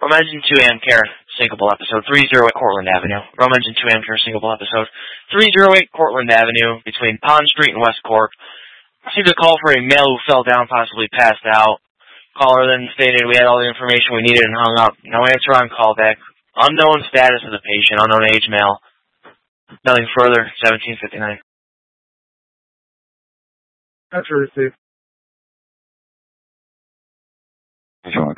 Rome Engine 2 AM Care, Syncable episode, 308 Cortland Avenue. Rome Engine 2 AM Care, Syncable episode, 308 Cortland Avenue, between Pond Street and West Cork. Received a call for a male who fell down, possibly passed out. Caller then stated we had all the information we needed and hung up. No answer on callback. Unknown status of the patient, unknown age male. Nothing further, 1759. That's received. Sure.